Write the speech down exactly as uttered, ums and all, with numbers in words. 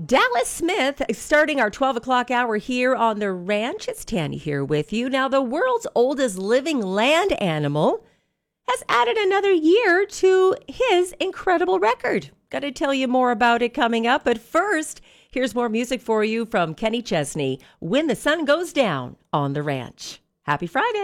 Dallas Smith, starting our twelve o'clock hour here on the ranch. It's Tanny here with you. Now, the world's oldest living land animal has added another year to his incredible record. Got to tell you more about it coming up. But first, here's more music for you from Kenny Chesney, When the Sun Goes Down on the Ranch. Happy Friday.